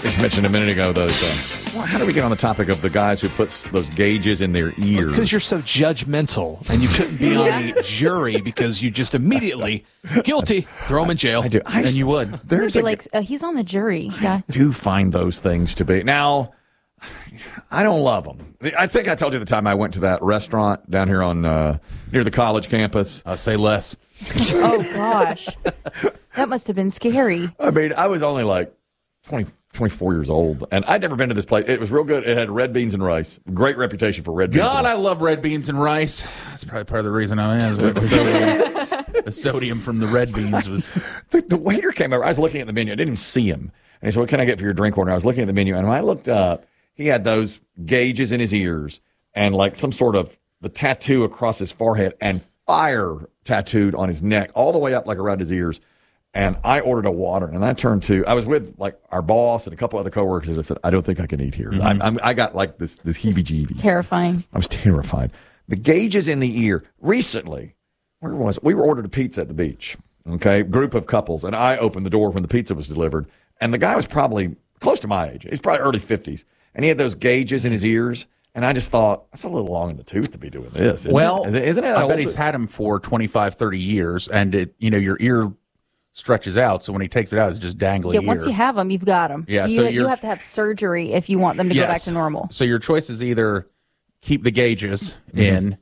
Just mentioned a minute ago those. How do we get on the topic of the guys who puts those gauges in their ears? Because you're so judgmental, and you couldn't be on a jury because you just immediately guilty, throw him in jail. I do. And you would. There's he's on the jury. Yeah. I do find those things to be now. I don't love them. I think I told you the time I went to that restaurant down here on near the college campus. Say less. Oh gosh, that must have been scary. I mean, I was only like 24 years old, and I'd never been to this place. It was real good. It had red beans and rice. Great reputation for red beans. God, I love red beans and rice. That's probably part of the reason I am. The sodium from the red beans was. The waiter came over. I was looking at the menu. I didn't even see him. And he said, "What can I get for your drink order?" I was looking at the menu, and when I looked up, he had those gauges in his ears and like some sort of the tattoo across his forehead and fire tattooed on his neck all the way up like around his ears. And I ordered a water, and I was with like our boss and a couple other coworkers, and I said, I don't think I can eat here. Mm-hmm. I got like this heebie-jeebies. Terrifying. I was terrified. The gauges in the ear. Recently, where was it? We were ordered a pizza at the beach, okay? Group of couples, and I opened the door when the pizza was delivered, and the guy was probably close to my age. He's probably early 50s. And he had those gauges in his ears, and I just thought, that's a little long in the tooth to be doing this. Isn't it? I bet he's had them for 25, 30 years, and your ear stretches out, so when he takes it out, it's just dangling. Yeah, once you have them, you've got them. Yeah, you have to have surgery if you want them to go back to normal. So your choice is either keep the gauges in,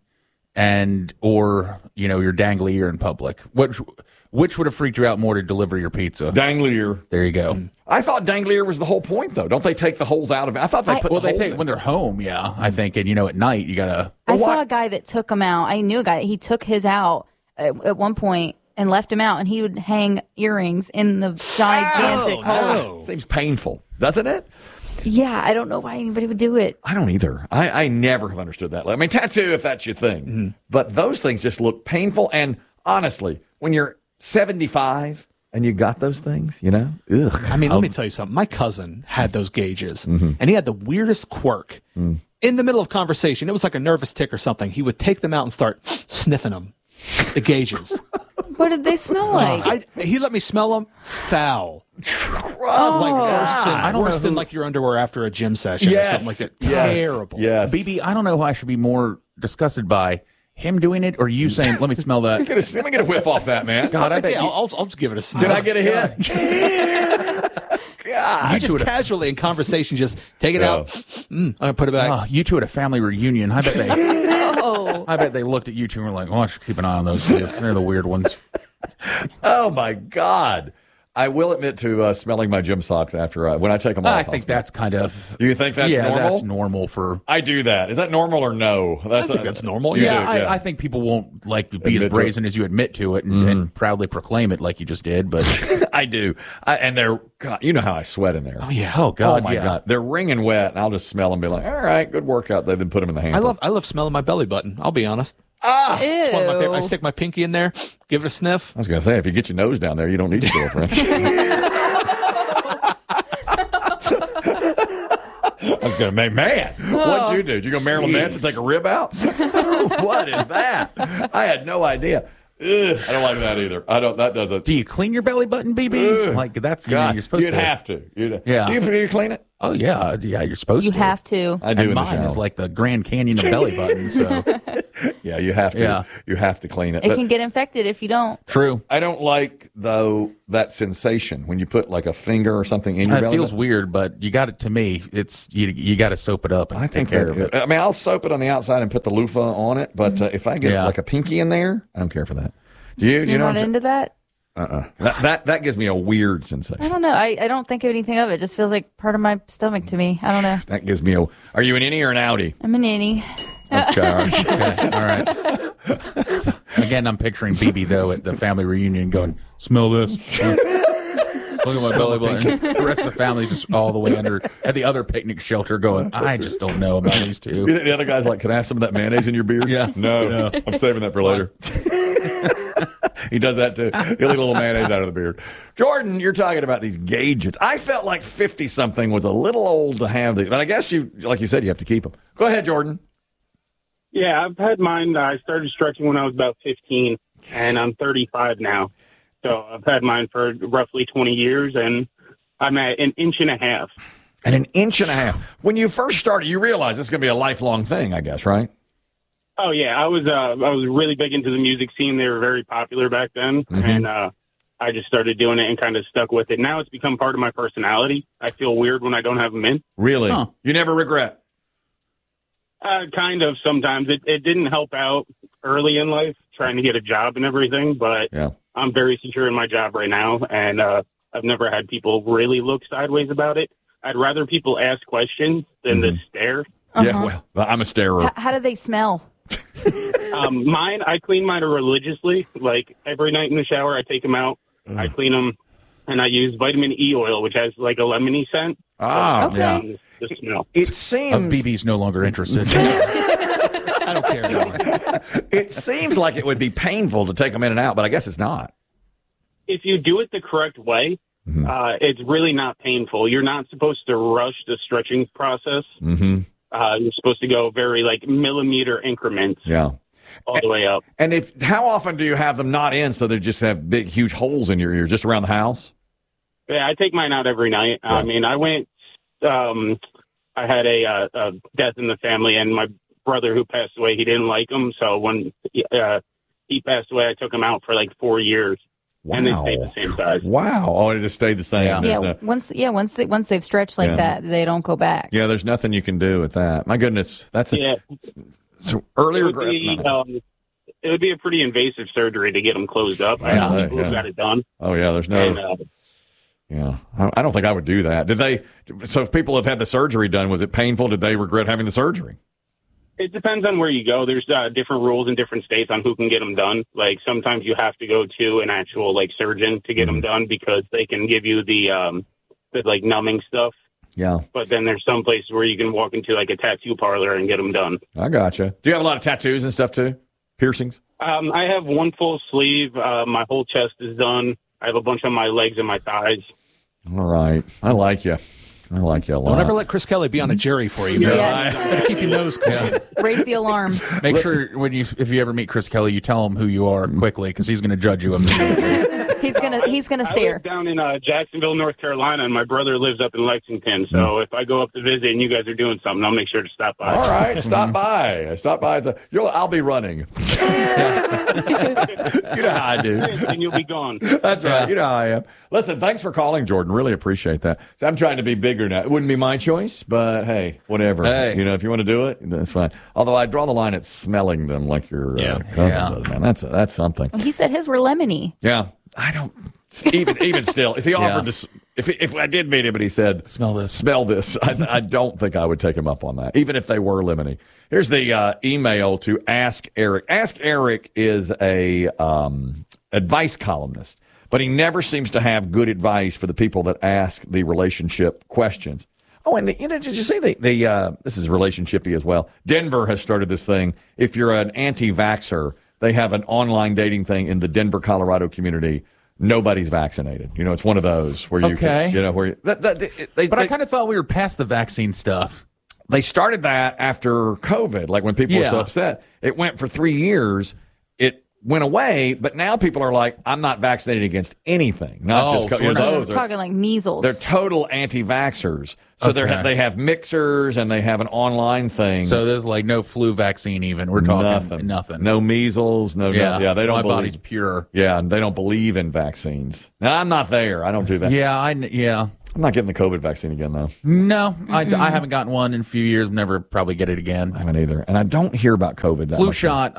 or your dangly ear in public. Which would have freaked you out more to deliver your pizza? Dangly ear. There you go. I thought dangly ear was the whole point, though. Don't they take the holes out of it? I thought they put the holes in. When they're home, yeah. I think, and at night you gotta. I saw a guy that took them out. I knew a guy. He took his out at one point and left him out, and he would hang earrings in the gigantic holes. Seems painful, doesn't it? Yeah, I don't know why anybody would do it. I don't either. I never have understood that. I mean, tattoo if that's your thing, but those things just look painful. And honestly, when you're 75 and you got those things, ugh. I mean, let me tell you something. My cousin had those gauges, and he had the weirdest quirk. In the middle of conversation, it was like a nervous tick or something. He would take them out and start sniffing them, the gauges. What did they smell like? He let me smell them. Foul. Oh, Worse than like your underwear after a gym session or something like that. Terrible. Yes. BB, I don't know who I should be more disgusted by. Him doing it or you saying, let me smell that? Let me get a whiff off that, man. God, I bet I'll just give it a sniff. Did I get a hit? God. You just casually in conversation, just take it out. I'm going to put it back. Oh, you two at a family reunion. I bet they. Oh. I bet they looked at you two and were like, "Oh, I should keep an eye on those two. They're the weird ones." Oh my God! I will admit to smelling my gym socks after when I take them off. I think that's kind of. Do you think that's normal? That's normal for. I do that. Is that normal or no? I think that's normal. Yeah, I think people won't be as brazen as you admit to it and proudly proclaim it like you just did. But I do. And they're, God, you know how I sweat in there. Oh yeah. Oh God. Oh my God. They're wringing wet, and I'll just smell them and be like, all right, good workout. They didn't put them in the hamper. I love smelling my belly button. I'll be honest. Ew. It's one of my favorite. I stick my pinky in there, give it a sniff. I was going to say, if you get your nose down there, you don't need your girlfriend. I was going to make, man, what'd you do? Did you go Marilyn Manson take a rib out? What is that? I had no idea. Ugh, I don't like that either. That doesn't. Do you clean your belly button, BB? Ugh. Like that's God, you're supposed you'd to. have to. Yeah. Do you clean it? Oh yeah, you're supposed You to. have to. I do. And in the mine shower. is like the Grand Canyon of belly buttons. So yeah, you have to. Yeah. You have to clean it. It But can get infected if you don't. true. I don't like though that sensation when you put like a finger or something in your belly. It feels weird, but you got it. To me, it's you got to soap it up and I think take care of it. I mean, I'll soap it on the outside and put the loofah on it, but if I get like a pinky in there, I don't care for that. Do you? You're know not into that? That gives me a weird sensation. I don't know. I don't think of anything of it. It just feels like part of my stomach to me. I don't know. That gives me a. Are you an innie or an outie? I'm an innie. Okay, All right. So, again, I'm picturing BB though at the family reunion going, "Smell this." Look at my belly button. The rest of the family's just all the way under at the other picnic shelter going, I just don't know about these two. The other guy's like, can I have some of that mayonnaise in your beer? Yeah. No. I'm saving that for later. He does that too. He'll eat a little mayonnaise out of the beard. Jordan, you're talking about these gauges. I felt like 50-something was a little old to have these. But I guess like you said, you have to keep them. Go ahead, Jordan. Yeah, I've had mine. I started stretching when I was about 15, and I'm 35 now. So I've had mine for roughly 20 years, and I'm at an inch and a half. And an inch and a half. When you first started, you realized it's going to be a lifelong thing, I guess, right? Oh yeah, I was really big into the music scene. They were very popular back then, and I just started doing it and kind of stuck with it. Now it's become part of my personality. I feel weird when I don't have them in. Really? Huh. You never regret? Kind of sometimes. It didn't help out early in life trying to get a job and everything, but I'm very secure in my job right now, and I've never had people really look sideways about it. I'd rather people ask questions than to stare. Yeah, well, I'm a starer. How do they smell? I clean mine religiously. Like every night in the shower, I take them out, I clean them, and I use vitamin E oil, which has like a lemony scent. Ah, okay. The smell. It seems BB's no longer interested. I don't care. It seems like it would be painful to take them in and out, but I guess it's not. If you do it the correct way, it's really not painful. You're not supposed to rush the stretching process. You're supposed to go very like millimeter increments. Yeah. All the way up. And how often do you have them not in so they just have big, huge holes in your ear, just around the house? Yeah, I take mine out every night. Yeah. I mean, I went, I had a death in the family, and my brother who passed away, he didn't like them. So when he passed away, I took him out for like 4 years. Wow. And they stayed the same size. Wow. Oh, it just stayed the same. Yeah. Once they've stretched like that, they don't go back. Yeah, there's nothing you can do with that. My goodness. That's so earlier. It would be a pretty invasive surgery to get them closed up. I know people who got it done. Oh, yeah. There's no. Yeah. I don't think I would do that. So if people have had the surgery done, was it painful? Did they regret having the surgery? It depends on where you go. There's different rules in different states on who can get them done. Like sometimes you have to go to an actual like surgeon to get them done because they can give you the like numbing stuff. Yeah. But then there's some places where you can walk into like a tattoo parlor and get them done. I gotcha. Do you have a lot of tattoos and stuff too? Piercings? I have one full sleeve. My whole chest is done. I have a bunch on my legs and my thighs. All right. I like you. I like you a lot. Don't ever let Chris Kelly be on a jury for you. Yes. Better keep your nose clean. Raise the alarm. Make sure if you ever meet Chris Kelly, you tell him who you are quickly because he's going to judge you immediately. He's gonna stare. I live down in Jacksonville, North Carolina, and my brother lives up in Lexington. So if I go up to visit and you guys are doing something, I'll make sure to stop by. All right, stop by. Stop by. I'll be running. You know how I do. And you'll be gone. That's right. You know how I am. Listen, thanks for calling, Jordan. Really appreciate that. So I'm trying to be bigger now. It wouldn't be my choice, but hey, whatever. Hey. You know, if you want to do it, that's fine. Although I draw the line at smelling them like your cousin does, man. That's something. He said his were lemony. Yeah. I don't even still. If he offered to, if I did meet him and he said, smell this, I don't think I would take him up on that, even if they were lemony. Here's the email to Ask Eric. Ask Eric is a advice columnist, but he never seems to have good advice for the people that ask the relationship questions. Oh, and did you see this is relationshipy as well. Denver has started this thing. If you're an anti-vaxxer, they have an online dating thing in the Denver, Colorado community. Nobody's vaccinated. You know, it's one of those where you can, you know, where I kind of thought we were past the vaccine stuff. They started that after COVID, like when people were so upset. It went for 3 years. It went away, but now people are like, I'm not vaccinated against anything. Not just those. They're talking like measles. They're total anti-vaxxers. So they have mixers and they have an online thing. So there's like no flu vaccine even. We're talking nothing. No measles. No. They don't. My body's pure. Yeah, and they don't believe in vaccines. Now, I'm not there. I don't do that. I'm not getting the COVID vaccine again, though. No, I haven't gotten one in a few years. Never probably get it again. I haven't either. And I don't hear about COVID that flu much. Shot,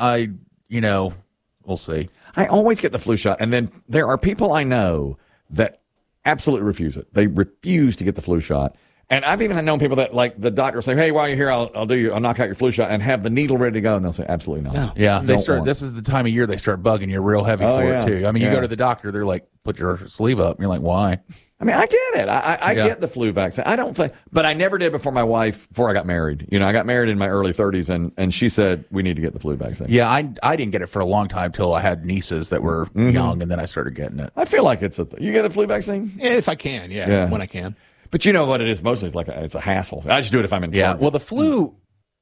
we'll see. I always get the flu shot. And then there are people I know that absolutely refuse it. They refuse to get the flu shot. And I've even known people that, like, the doctor will say, hey, while you're here, I'll knock out your flu shot and have the needle ready to go. And they'll say, absolutely not. No. Yeah, this is the time of year they start bugging you real heavy for it, too. I mean, you go to the doctor, they're like, put your sleeve up. And you're like, why? I mean, I get it. I get the flu vaccine. I don't think, but I never did before I got married. You know, I got married in my early 30s, and she said, we need to get the flu vaccine. Yeah, I didn't get it for a long time till I had nieces that were young, and then I started getting it. I feel like it's you get the flu vaccine? If I can, when I can. But you know what it is mostly? It's a hassle. I just do it if I'm in town. Well, the flu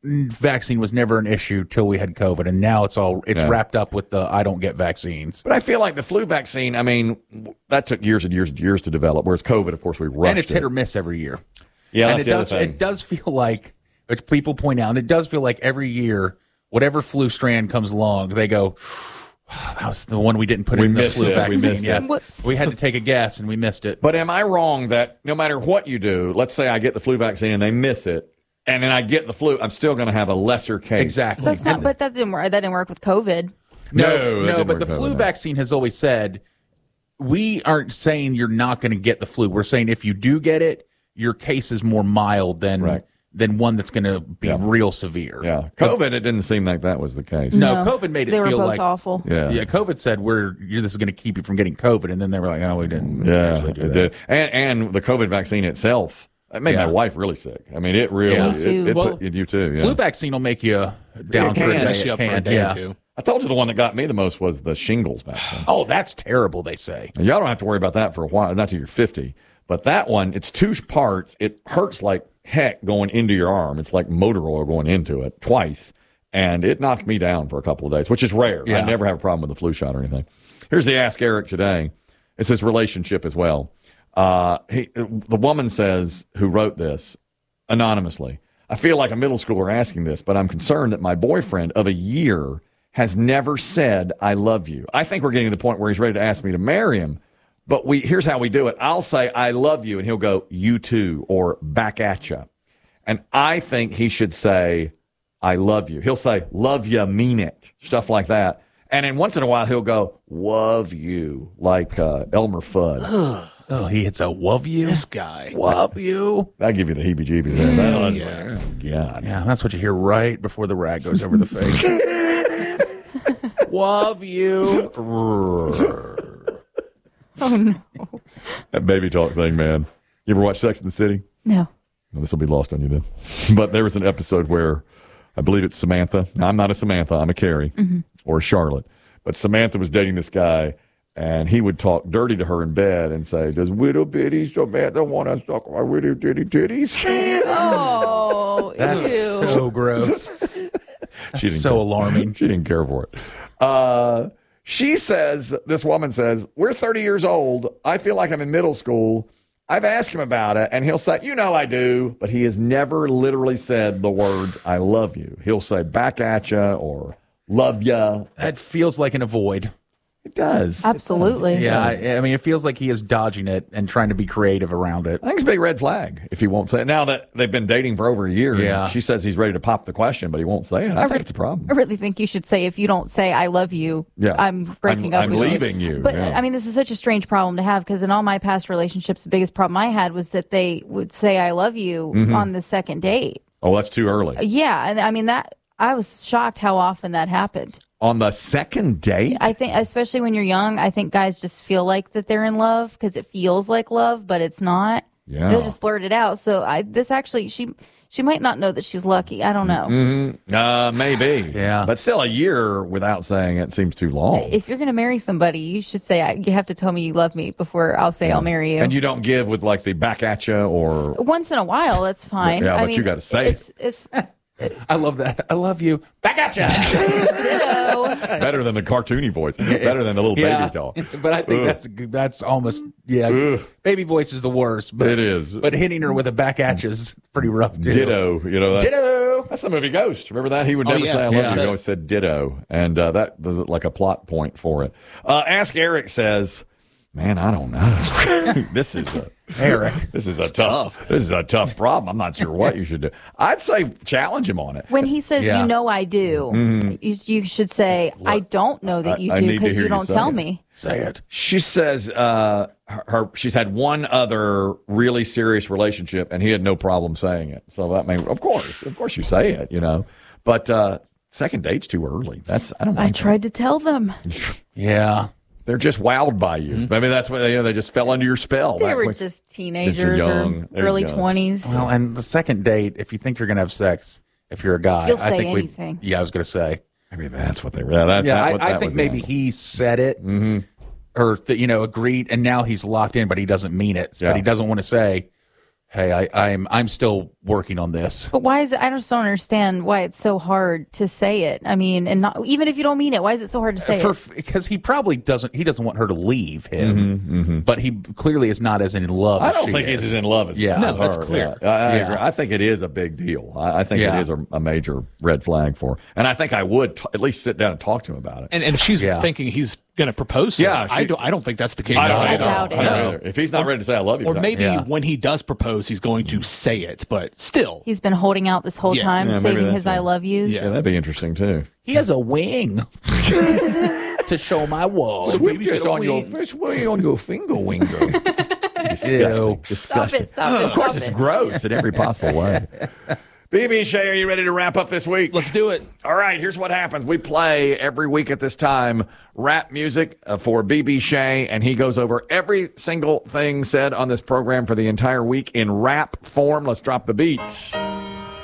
vaccine was never an issue till we had COVID, and now it's wrapped up with the I don't get vaccines. But I feel like the flu vaccine, I mean, that took years and years and years to develop, whereas COVID, of course, we rushed and it's hit or miss every year. Yeah, and that's the other thing. It does feel like, which people point out, it does feel like every year, whatever flu strand comes along, they go, that was the one we didn't put in the flu vaccine. We had to take a guess, and we missed it. But am I wrong that no matter what you do, let's say I get the flu vaccine and they miss it, and then I get the flu, I'm still going to have a lesser case. Exactly. That's not, but that didn't work. That didn't work with COVID. No, but the flu vaccine has always said, we aren't saying you're not going to get the flu. We're saying if you do get it, your case is more mild than one that's going to be real severe. Yeah. COVID, it didn't seem like that was the case. No, COVID made it feel like awful. Yeah. COVID said this is going to keep you from getting COVID, and then they were like, oh, we didn't actually do that. Did. And the COVID vaccine itself, it made my wife really sick. I mean, it really, you too. Yeah. Flu vaccine will make you down for a day or two. I told you the one that got me the most was the shingles vaccine. Oh, that's terrible, they say. And y'all don't have to worry about that for a while, not till you're 50. But that one, it's 2 parts. It hurts like heck going into your arm. It's like motor oil going into it twice. And it knocked me down for a couple of days, which is rare. I never have a problem with the flu shot or anything. Here's the Ask Eric today. It's his relationship as well. The woman says, who wrote this anonymously, I feel like a middle schooler asking this, but I'm concerned that my boyfriend of a year has never said, I love you. I think we're getting to the point where he's ready to ask me to marry him. But here's how we do it. I'll say, I love you, and he'll go, you too, or back at you. And I think he should say, I love you. He'll say, love ya, mean it, stuff like that. And then once in a while, he'll go, love you, like Elmer Fudd. Oh, he hits a love you? This guy. Love you. That'll give you the heebie-jeebies. God. Yeah, that's what you hear right before the rag goes over the face. Love you. Oh, no. That baby talk thing, man. You ever watch Sex and the City? No. Well, this will be lost on you then. But there was an episode where I believe it's Samantha. Now, I'm not a Samantha. I'm a Carrie or a Charlotte. But Samantha was dating this guy, and he would talk dirty to her in bed and say, does Widow Biddy Samantha want to suck my Widow Diddy titties? Oh, that's ew. so gross. That's so alarming. She didn't care for it. She says, this woman says, we're 30 years old. I feel like I'm in middle school. I've asked him about it, and he'll say, you know I do. But he has never literally said the words, I love you. He'll say back at ya or love ya. That feels like an avoid. It does. Absolutely. Yeah, I mean, it feels like he is dodging it and trying to be creative around it. I think it's a big red flag if he won't say it. Now that they've been dating for over a year, she says he's ready to pop the question, but he won't say it. I think it's a problem. I really think you should say, if you don't say I love you, I'm breaking up with you. I'm leaving you. But, I mean, this is such a strange problem to have, because in all my past relationships, the biggest problem I had was that they would say I love you on the second date. Oh, that's too early. Yeah, and I mean, I was shocked how often that happened. On the second date? I think, especially when you're young, I think guys just feel like that they're in love because it feels like love, but it's not. Yeah. They'll just blurt it out. So she might not know that she's lucky. I don't know. Maybe. Yeah. But still, a year without saying it seems too long. If you're going to marry somebody, you should say, you have to tell me you love me before I'll say I'll marry you. And you don't give with like the back at you or... Once in a while, that's fine. Yeah, but you got to say it. I love that. I love you. Back at you. Ditto. Better than the cartoony voice. Better than the little baby doll. But I think that's almost baby voice is the worst. But it is. But hitting her with a back at you is pretty rough too. Ditto. You know that. Ditto. That's the movie Ghost. Remember that? He would never say I love you. He always said ditto, and that was like a plot point for it. Ask Eric says, man, I don't know. This is a tough problem. I'm not sure what you should do. I'd say challenge him on it. When he says, you know I do, you should say, I don't know that you do because you don't tell me. Say it. She says she's had one other really serious relationship, and he had no problem saying it. So that means, of course you say it, you know. But second date's too early. I tried to tell them. Yeah. They're just wowed by you. I mean, that's what they just fell under your spell. They were just teenagers or early 20s. Well, and the second date, if you think you're going to have sex, if you're a guy, you'll say anything. I was going to say. I mean, that's what they were. I think maybe he said it or agreed, and now he's locked in, but he doesn't mean it. But he doesn't want to say, hey, I'm still working on this. But why is it? I just don't understand why it's so hard to say it. I mean, and not even if you don't mean it, why is it so hard to say it? Because he probably doesn't. He doesn't want her to leave him. But he clearly is not as in love. I don't think he's as in love as no, her. that's clear. I agree. I think it is a big deal. I think it is a major red flag for her. And I think I would at least sit down and talk to him about it. And she's thinking he's going to propose. Yeah, I don't think that's the case. I doubt it. No. If he's not ready to say I love you, or maybe when he does propose, he's going to say it. But still, He's been holding out this whole time, Yeah, maybe saving that's his "I love yous." Yeah, that'd be interesting too. He has a wing to show my wall. Just on your finger winger. Disgusting. Stop it. Of course, it's gross in every possible way. BB Shea, are you ready to wrap up this week? let's do it. All right, here's what happens. We play every week at this time rap music for BB Shea, and he goes over every single thing said on this program for the entire week in rap form. Let's drop the beats. All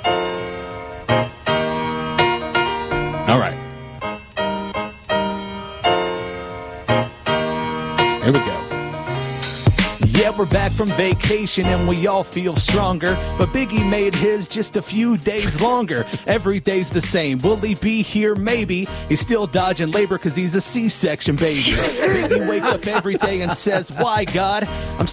right. Here we go. Yeah, we're back from vacation and we all feel stronger. But Biggie made his just a few days longer. Every day's the same. Will he be here? Maybe. He's still dodging labor because he's a C-section baby. Biggie wakes up every day and says, why, God? I'm